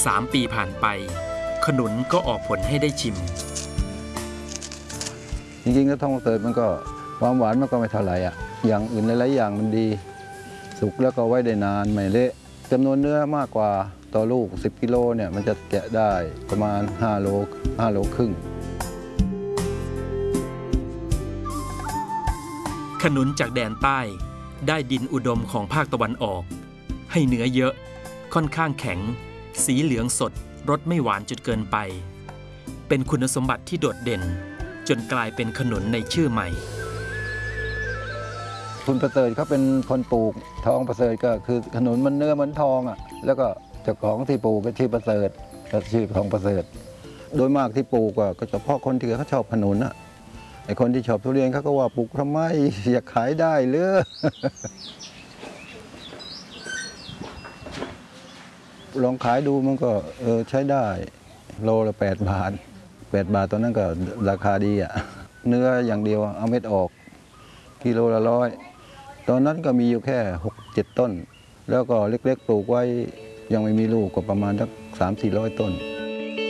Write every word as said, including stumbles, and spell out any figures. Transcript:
สามปีผ่านไปขนุนก็ออกผลให้ได้ชิมจริงๆแล้วทองประเสริฐมันก็ความหวานมันก็ไม่เท่าไหร่อ่ะอย่างอื่นหลายๆอย่างมันดีสุกแล้วก็ไว้ได้นานไม่เละจำนวนเนื้อมากกว่าต่อลูกสิบกิโลเนี่ยมันจะแกะได้ประมาณห้าโลห้าโลครึ่งขนุนจากแดนใต้ได้ดินอุดมของภาคตะวันออกให้เนื้อเยอะค่อนข้างแข็งสีเหลืองสดรสไม่หวานจนเกินไปเป็นคุณสมบัติที่โดดเด่นจนกลายเป็นขนุนในชื่อใหม่คุณประเสริฐเขาเป็นคนปลูกทองประเสริฐก็คือขนุนมันเนื้อเหมือนทองอ่ะแล้วก็เจ้าของที่ปลูกก็ชื่อประเสริฐก็ชื่อทองประเสริฐโดยมากที่ปลูกก็เฉพาะคนที่เขาชอบขนุนอ่ะไอ้คนที่ชอบทุเรียนเขาก็ว่าปลูกทำไมอยากขายได้หรือลองขายดูมันก็เออใช้ได้โลละแปดบาทแปดบาทตอนนั้นก็ราคาดีอ่ะเนื้ออย่างเดียวเอาเม็ดออกกิโลละร้อยตอนนั้นก็มีอยู่แค่หกเจ็ดต้นแล้วก็เล็กๆปลูกไว้ยังไม่มีลูกก็ประมาณสักสามสี่ร้อยต้น